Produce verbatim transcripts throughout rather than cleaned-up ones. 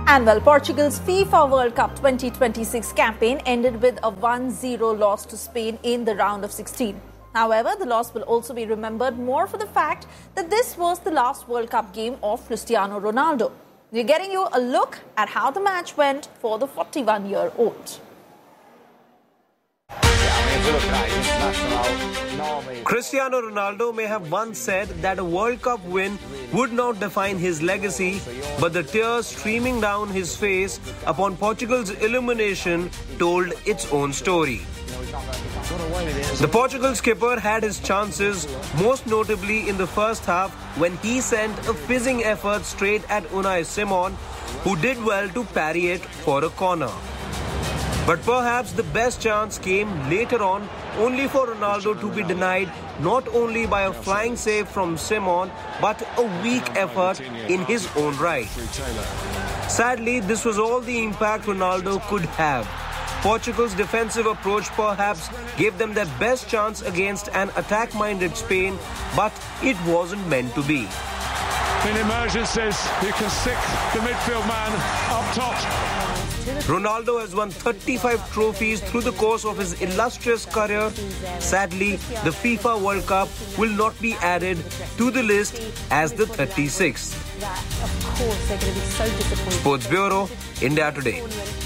And well, Portugal's FIFA World Cup twenty twenty-six campaign ended with a one zero loss to Spain in the round of sixteen. However, the loss will also be remembered more for the fact that this was the last World Cup game of Cristiano Ronaldo. We're getting you a look at how the match went for the forty-one-year-old. Cristiano Ronaldo may have once said that a World Cup win would not define his legacy, but the tears streaming down his face upon Portugal's elimination told its own story. The Portugal skipper had his chances, most notably in the first half when he sent a fizzing effort straight at Unai Simon, who did well to parry it for a corner. But perhaps the best chance came later on, only for Ronaldo to be denied not only by a flying save from Simon, but a weak effort in his own right. Sadly, this was all the impact Ronaldo could have. Portugal's defensive approach perhaps gave them their best chance against an attack-minded Spain, but it wasn't meant to be. In emergencies, you can stick the midfield man up top. Ronaldo has won thirty-five trophies through the course of his illustrious career. Sadly, the FIFA World Cup will not be added to the list as the thirty-sixth. Sports Bureau, India Today.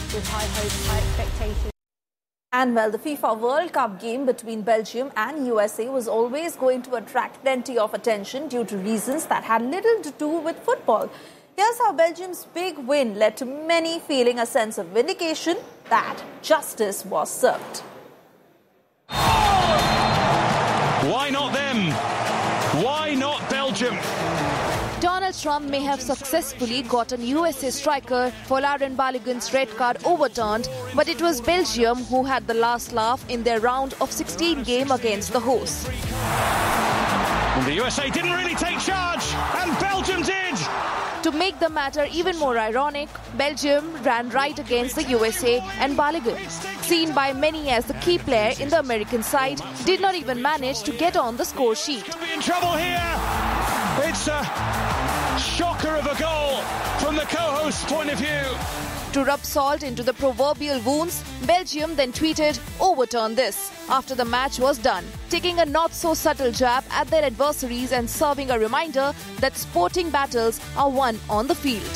And well, the FIFA World Cup game between Belgium and U S A was always going to attract plenty of attention due to reasons that had little to do with football. Here's how Belgium's big win led to many feeling a sense of vindication that justice was served. Why not them? Why not Belgium? Donald Trump may have successfully gotten U S A striker Folarin Balogun's red card overturned, but it was Belgium who had the last laugh in their round of sixteen game against the hosts. And the U S A didn't really take charge, and Belgium did! To make the matter even more ironic, Belgium ran right against the U S A, and Balogun, seen by many as the key player in the American side, did not even manage to get on the score sheet. Could be in trouble here. It's a shocker of a goal from the co-host's point of view. To rub salt into the proverbial wounds, Belgium then tweeted, "Overturn this," after the match was done, taking a not-so-subtle jab at their adversaries and serving a reminder that sporting battles are won on the field.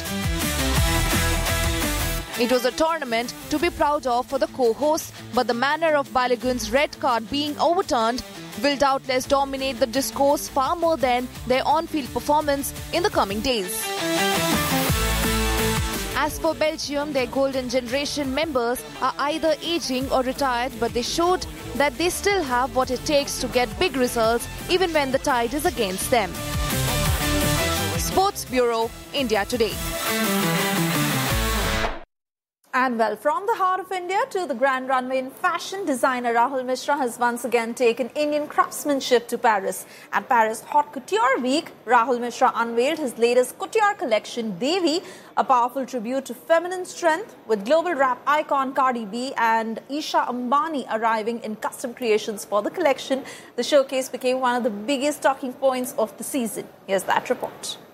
It was a tournament to be proud of for the co-hosts, but the manner of Balogun's red card being overturned will doubtless dominate the discourse far more than their on-field performance in the coming days. As for Belgium, their golden generation members are either aging or retired, but they showed that they still have what it takes to get big results even when the tide is against them. Sports Bureau, India Today. And well, from the heart of India to the grand runway in fashion, designer Rahul Mishra has once again taken Indian craftsmanship to Paris. At Paris Haute Couture Week, Rahul Mishra unveiled his latest couture collection, Devi, a powerful tribute to feminine strength, with global rap icon Cardi B and Isha Ambani arriving in custom creations for the collection. The showcase became one of the biggest talking points of the season. Here's that report.